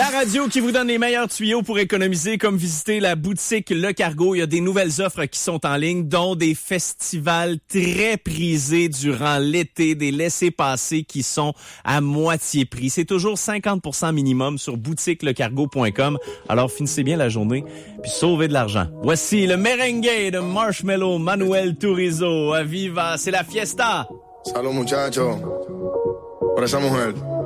La radio qui vous donne les meilleurs tuyaux pour économiser, comme visiter la boutique Le Cargo. Il y a des nouvelles offres qui sont en ligne, dont des festivals très prisés durant l'été, des laissez-passer qui sont à moitié prix. C'est toujours 50% minimum sur boutiquelecargo.com. Alors finissez bien la journée puis sauvez de l'argent. Voici le merengue de Marshmello Manuel Turizo. Viva, c'est la fiesta! Salud muchachos, por esa mujer.